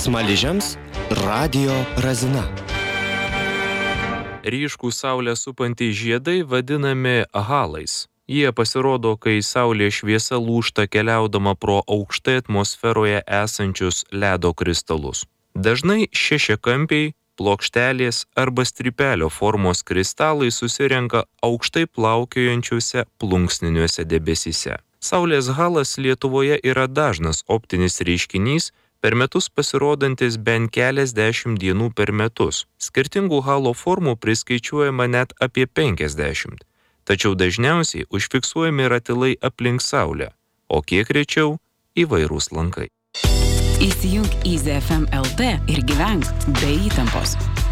Smaližiams radijo razina. Ryškų saulę supantys žiedai vadinami halais. Jie pasirodo, kai saulės šviesa lūžta keliaudama pro aukštai atmosferoje esančius ledo kristalus. Dažnai šešiakampiai, plokštelės arba strypelio formos kristalai susirenka aukštai plaukiojančiuose plunksniniuose debesyse. Saulės halas Lietuvoje yra dažnas optinis reiškinys, per metus pasirodantis bent keliasdešimt dienų per metus. Skirtingų halo formų priskaičiuojama net apie 50. Tačiau dažniausiai užfiksuojami ratilai aplink Saulę, o kiek rečiau įvairūs lankai. Įsijunk Easy FM LT ir gyvenk be įtampos.